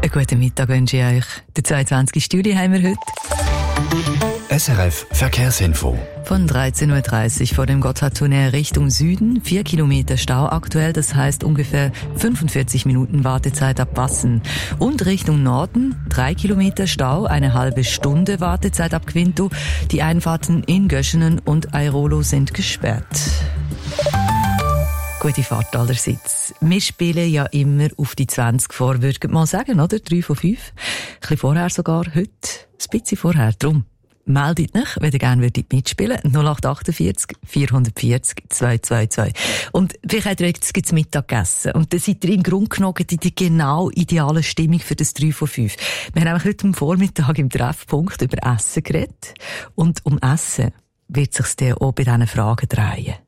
Einen guten Mittag wünsche ich euch. Den 22. Juli haben wir heute. SRF Verkehrsinfo. Von 13.30 Uhr vor dem Gotthardtunnel Richtung Süden. 4 Kilometer Stau aktuell, das heisst ungefähr 45 Minuten Wartezeit ab Bassen. Und Richtung Norden 3 Kilometer Stau, eine halbe Stunde Wartezeit ab Quinto. Die Einfahrten in Göschenen und Airolo sind gesperrt. Gute Fahrt allerseits. Wir spielen ja immer auf die 20 vor, würde ich mal sagen, oder? 3 von 5. Ein bisschen vorher sogar, heute ein bisschen vorher. Drum meldet euch, wenn ihr gerne mitspielen würdet. 0848 440 222. Und vielleicht habt ihr jetzt Mittag gegessen. Und dann seid ihr im Grunde genommen in die genau ideale Stimmung für das 3 von 5. Wir haben nämlich heute am Vormittag im Treffpunkt über Essen geredet. Und um Essen wird es sich dann auch bei diesen Fragen drehen.